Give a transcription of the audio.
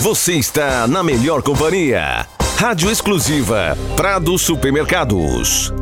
Você está na melhor companhia. Rádio exclusiva Prado Supermercados.